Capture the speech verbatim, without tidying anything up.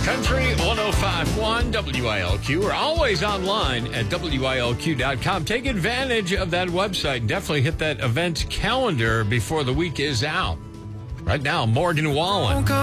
Country one oh five point one W I L Q. We're always online at W I L Q dot com. Take advantage of that website and definitely hit that event calendar before the week is out. Right now, Morgan Wallen.